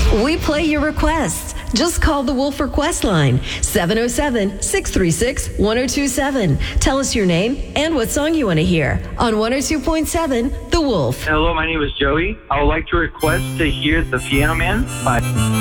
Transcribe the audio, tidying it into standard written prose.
We play your requests. Just call the Wolf Request line, 707-636-1027. Tell us your name and what song you want to hear on 102.7 The Wolf. Hello, my name is Joey. I would like to request to hear The Piano Man by